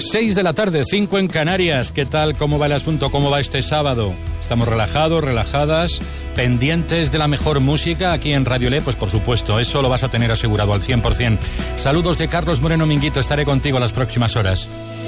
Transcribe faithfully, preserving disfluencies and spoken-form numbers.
seis de la tarde, cinco en Canarias. ¿Qué tal? ¿Cómo va el asunto? ¿Cómo va este sábado? ¿Estamos relajados, relajadas, pendientes de la mejor música aquí en Radio Le? Pues por supuesto, eso lo vas a tener asegurado al cien por ciento. Saludos de Carlos Moreno Minguito, estaré contigo las próximas horas.